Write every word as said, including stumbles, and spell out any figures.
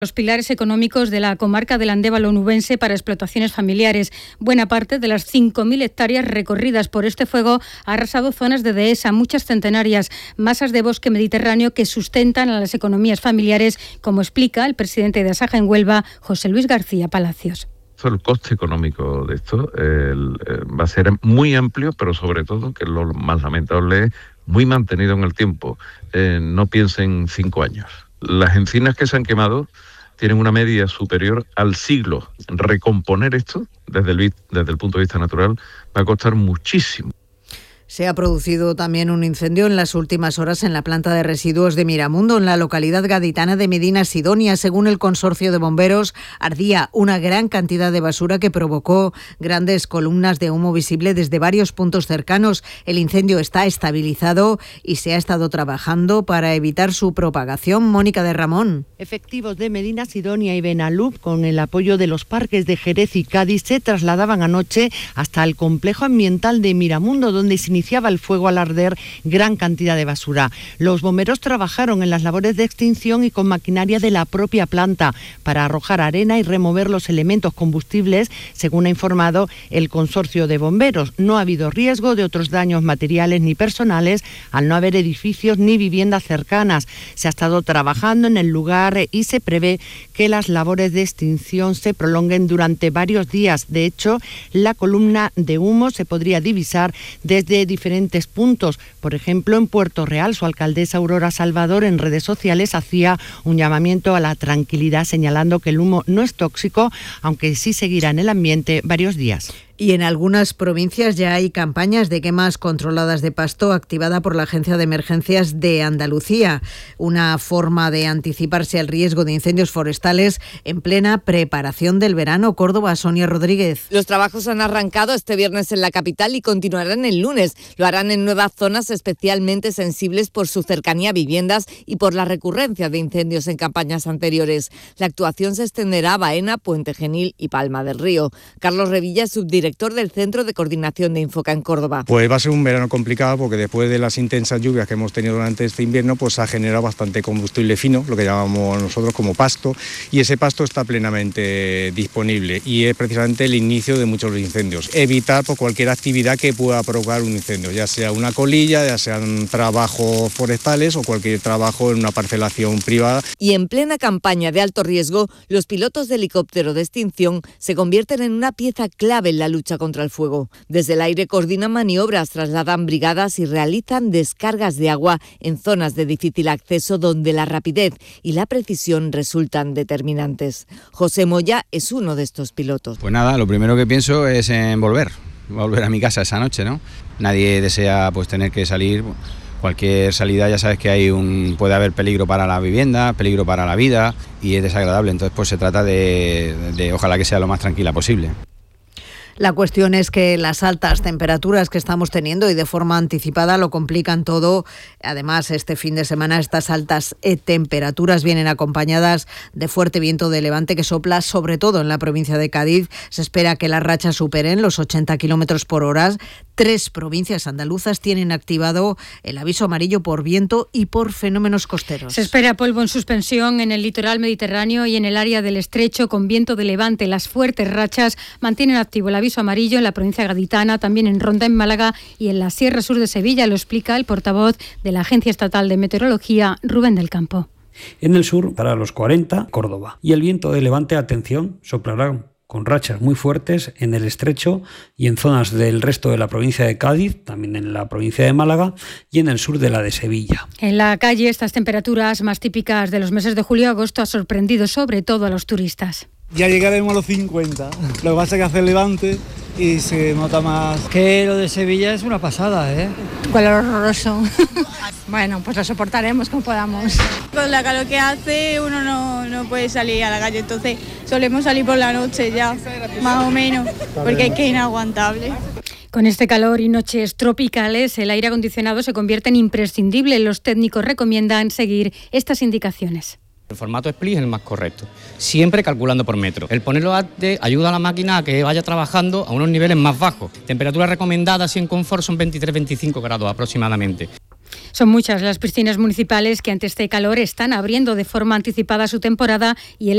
Los pilares económicos de la comarca del Andévalo onubense para explotaciones familiares. Buena parte de las cinco mil hectáreas recorridas por este fuego ha arrasado zonas de dehesa, muchas centenarias, masas de bosque mediterráneo que sustentan a las economías familiares, como explica el presidente de Asaja en Huelva, José Luis García Palacios. El coste económico de esto el, el, va a ser muy amplio, pero sobre todo, que lo más lamentable es muy mantenido en el tiempo. Eh, no piensen cinco años. Las encinas que se han quemado tienen una media superior al siglo. Recomponer esto, desde el, desde el punto de vista natural, va a costar muchísimo. Se ha producido también un incendio en las últimas horas en la planta de residuos de Miramundo, en la localidad gaditana de Medina Sidonia. Según el consorcio de bomberos, ardía una gran cantidad de basura que provocó grandes columnas de humo visible desde varios puntos cercanos. El incendio está estabilizado y se ha estado trabajando para evitar su propagación. Mónica de Ramón. Efectivos de Medina Sidonia y Benalub, con el apoyo de los parques de Jerez y Cádiz, se trasladaban anoche hasta el complejo ambiental de Miramundo, donde se iniciaba el fuego al arder gran cantidad de basura. Los bomberos trabajaron en las labores de extinción y con maquinaria de la propia planta para arrojar arena y remover los elementos combustibles, según ha informado el consorcio de bomberos. No ha habido riesgo de otros daños materiales ni personales, al no haber edificios ni viviendas cercanas. Se ha estado trabajando en el lugar y se prevé que las labores de extinción se prolonguen durante varios días. De hecho, la columna de humo se podría divisar desde diferentes puntos. Por ejemplo, en Puerto Real, su alcaldesa Aurora Salvador en redes sociales hacía un llamamiento a la tranquilidad, señalando que el humo no es tóxico, aunque sí seguirá en el ambiente varios días. Y en algunas provincias ya hay campañas de quemas controladas de pasto activada por la Agencia de Emergencias de Andalucía, una forma de anticiparse al riesgo de incendios forestales en plena preparación del verano. Córdoba, Sonia Rodríguez. Los trabajos han arrancado este viernes en la capital y continuarán el lunes. Lo harán en nuevas zonas especialmente sensibles por su cercanía a viviendas y por la recurrencia de incendios en campañas anteriores. La actuación se extenderá a Baena, Puente Genil y Palma del Río. Carlos Revilla es subdirector del Centro de Coordinación de Infoca en Córdoba. Pues va a ser un verano complicado porque después de las intensas lluvias que hemos tenido durante este invierno, pues ha generado bastante combustible fino, lo que llamamos nosotros como pasto, y ese pasto está plenamente disponible y es precisamente el inicio de muchos incendios. Evitar pues, cualquier actividad que pueda provocar un incendio, ya sea una colilla, ya sean trabajos forestales o cualquier trabajo en una parcelación privada. Y en plena campaña de alto riesgo, los pilotos de helicóptero de extinción se convierten en una pieza clave en la lucha contra el fuego. Desde el aire coordinan maniobras, trasladan brigadas y realizan descargas de agua en zonas de difícil acceso donde la rapidez y la precisión resultan determinantes. José Moya es uno de estos pilotos. Pues nada, lo primero que pienso es en volver, volver a mi casa esa noche, ¿no? Nadie desea pues tener que salir. Cualquier salida ya sabes que hay un puede haber peligro para la vivienda, peligro para la vida y es desagradable. Entonces pues se trata de, de ojalá que sea lo más tranquila posible. La cuestión es que las altas temperaturas que estamos teniendo y de forma anticipada lo complican todo. Además, este fin de semana estas altas temperaturas vienen acompañadas de fuerte viento de levante que sopla sobre todo en la provincia de Cádiz. Se espera que las rachas superen los ochenta kilómetros por hora. Tres provincias andaluzas tienen activado el aviso amarillo por viento y por fenómenos costeros. Se espera polvo en suspensión en el litoral mediterráneo y en el área del estrecho con viento de levante. Las fuertes rachas mantienen activo el aviso amarillo en la provincia gaditana, también en Ronda, en Málaga y en la Sierra Sur de Sevilla. Lo explica el portavoz de la Agencia Estatal de Meteorología, Rubén del Campo. En el sur, para los cuarenta, Córdoba. Y el viento de levante, atención, soplará con rachas muy fuertes en el estrecho y en zonas del resto de la provincia de Cádiz, también en la provincia de Málaga y en el sur de la de Sevilla. En la calle, estas temperaturas más típicas de los meses de julio y agosto ha sorprendido sobre todo a los turistas. Ya llegaremos a los cincuenta, lo que pasa es que hace levante y se nota más. Que lo de Sevilla es una pasada, ¿eh? Calor horroroso. Bueno, pues lo soportaremos como podamos. Con la calor que hace uno no, no puede salir a la calle, entonces solemos salir por la noche ya, más o menos, porque es que es inaguantable. Con este calor y noches tropicales, el aire acondicionado se convierte en imprescindible. Los técnicos recomiendan seguir estas indicaciones. El formato split es el más correcto, siempre calculando por metro. El ponerlo antes ayuda a la máquina a que vaya trabajando a unos niveles más bajos. Temperaturas recomendadas y en confort son veintitrés a veinticinco grados aproximadamente. Son muchas las piscinas municipales que ante este calor están abriendo de forma anticipada su temporada y el